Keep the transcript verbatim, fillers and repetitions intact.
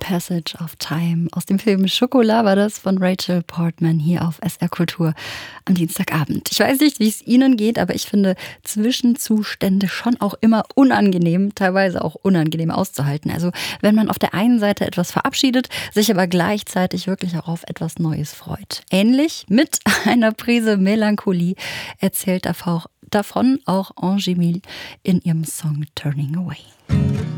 Passage of Time. Aus dem Film Schokolade war das von Rachel Portman hier auf S R Kultur am Dienstagabend. Ich weiß nicht, wie es Ihnen geht, aber ich finde Zwischenzustände schon auch immer unangenehm, teilweise auch unangenehm auszuhalten. Also wenn man auf der einen Seite etwas verabschiedet, sich aber gleichzeitig wirklich auch auf etwas Neues freut. Ähnlich mit einer Prise Melancholie erzählt davon auch Angie Mille in ihrem Song Turning Away.